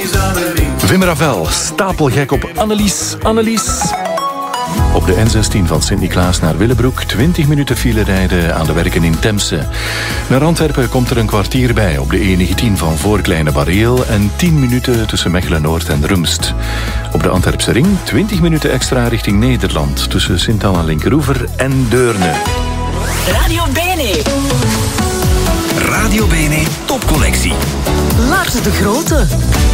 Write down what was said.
Wim Ravel, stapelgek op Annelies. Op de N16 van Sint-Niklaas naar Willebroek 20 minuten file rijden aan de werken in Temse. Naar Antwerpen komt er een kwartier bij op de E19 van Voorkleine Bareel en 10 minuten tussen Mechelen-Noord en Rumst. Op de Antwerpse ring 20 minuten extra richting Nederland tussen Sint-Anna-Linkeroever en Deurne. Radio Bene. Radio Bene Topcollectie. Lars de Grote.